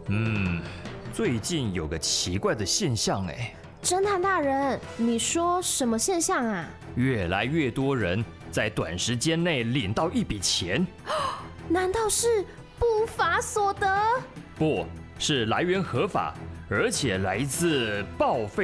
最近有个奇怪的现象哎。 侦探大人，你说什么现象啊？ 越来越多人在短时间内领到一笔钱。 难道是不法所得？ 不是，来源合法，而且来自报废